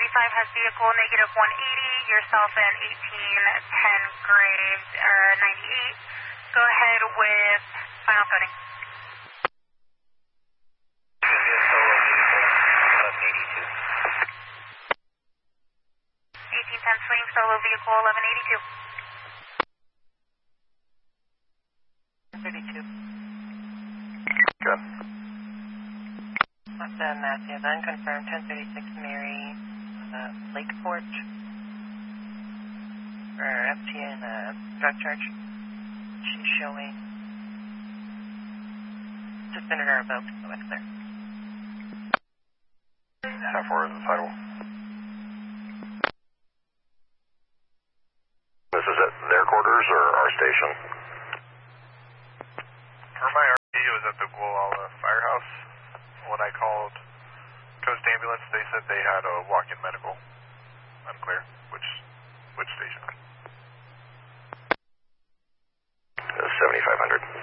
has vehicle negative 180, yourself and 1810 Graves, 98. Go ahead with final coding. 1810 swing, solo vehicle 1182. 32. Good. Matthew, then confirm 1036 Mary, Lakeport, for FT and drug charge. She's showing suspended or revoked, so it's clear. How far is the sidewalk? This is at their quarters or our station? For my RP, it was at the Gualala Firehouse. When I called Coast Ambulance, they said they had a walk-in medical. Unclear which station. 7500.